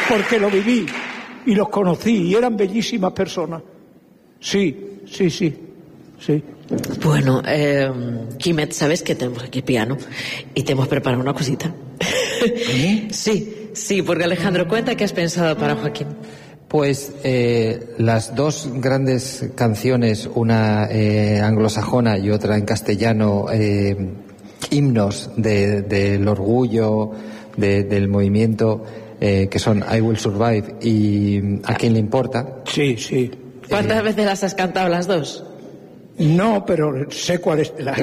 porque lo viví y los conocí y eran bellísimas personas. Sí. Bueno, Quimet, sabes que tenemos aquí piano y te hemos preparado una cosita. Sí, porque Alejandro, cuenta qué has pensado para Joaquín. Pues las dos grandes canciones, una anglosajona y otra en castellano, himnos del orgullo, del movimiento, que son I Will Survive y ¿A quién le importa? Sí. ¿Cuántas veces las has cantado las dos? No, pero sé cuál es.